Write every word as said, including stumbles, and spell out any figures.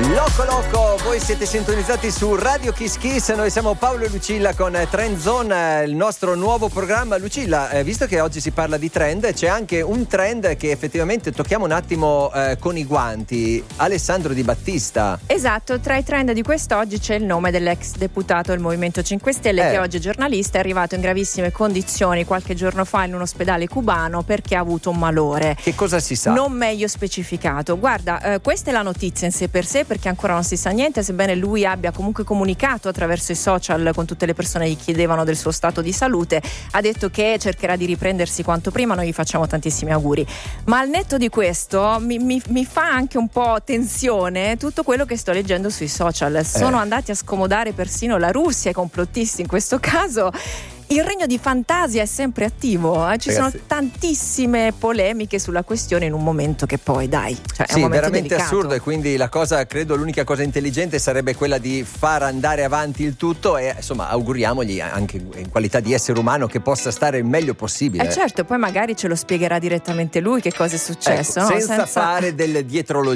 Loco Loco, voi siete sintonizzati su Radio Kiss Kiss, noi siamo Paolo e Lucilla con Trend Zone, il nostro nuovo programma. Lucilla, eh, visto che oggi si parla di trend, c'è anche un trend che effettivamente tocchiamo un attimo eh, con i guanti, Alessandro Di Battista. Esatto, tra i trend di quest'oggi c'è il nome dell'ex deputato del Movimento cinque Stelle eh. che oggi è giornalista, è arrivato in gravissime condizioni qualche giorno fa in un ospedale cubano perché ha avuto un malore. Che cosa si sa? Non meglio specificato. Guarda, eh, questa è la notizia in sé per sé, perché ancora non si sa niente, sebbene lui abbia comunque comunicato attraverso i social con tutte le persone che gli chiedevano del suo stato di salute. Ha detto che cercherà di riprendersi quanto prima, noi gli facciamo tantissimi auguri. Ma al netto di questo mi, mi, mi fa anche un po' tensione tutto quello che sto leggendo sui social. Sono eh. andati a scomodare persino la Russia, i complottisti in questo caso. Il regno di fantasia è sempre attivo, eh? Ci Ragazzi. sono tantissime polemiche sulla questione in un momento che poi dai, cioè è sì, un momento veramente delicato. Assurdo, e quindi la cosa, credo l'unica cosa intelligente sarebbe quella di far andare avanti il tutto e insomma auguriamogli anche in qualità di essere umano che possa stare il meglio possibile. Eh certo, poi magari ce lo spiegherà direttamente lui che cosa è successo, ecco, no? senza, senza fare delle dietrologie.